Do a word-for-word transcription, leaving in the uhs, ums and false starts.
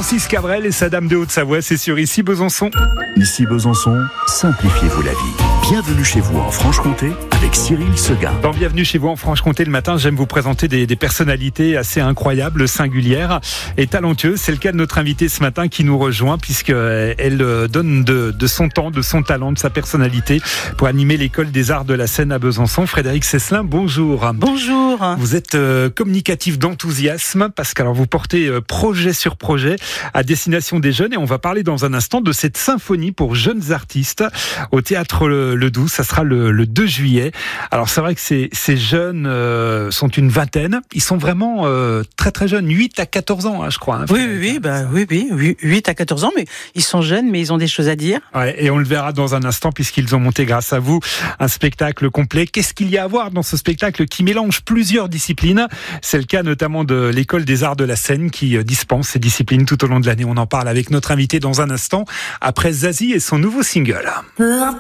Francis Cabrel et sa dame de Haute-Savoie, c'est sur Ici Besançon. Ici Besançon, simplifiez-vous la vie. Bienvenue chez vous en Franche-Comté avec Cyril Seguin. Bon, bienvenue chez vous en Franche-Comté. Le matin, j'aime vous présenter des, des personnalités assez incroyables, singulières et talentueuses. C'est le cas de notre invitée ce matin qui nous rejoint puisqu'elle donne de, de son temps, de son talent, de sa personnalité pour animer l'école des arts de la Seine à Besançon. Frédéric Cesselin, bonjour. Bonjour. Vous êtes euh, communicatif d'enthousiasme parce que alors vous portez euh, projet sur projet à destination des jeunes et on va parler dans un instant de cette symphonie pour jeunes artistes au théâtre Le, le Doubs. Ça sera le, le deux juillet. Alors c'est vrai que ces, ces jeunes euh, sont une vingtaine. Ils sont vraiment euh, très très jeunes, huit à quatorze ans, hein, je crois. Hein, oui, oui, oui, bah, oui, oui, huit à quatorze ans, mais ils sont jeunes, mais ils ont des choses à dire. Ouais, et on le verra dans un instant puisqu'ils ont monté grâce à vous un spectacle complet. Qu'est-ce qu'il y a à voir dans ce spectacle qui mélange plusieurs disciplines? C'est le cas notamment de l'école des arts de la Seine qui dispense ces disciplines tout au long de l'année. On en parle avec notre invité dans un instant après Zazie et son nouveau single.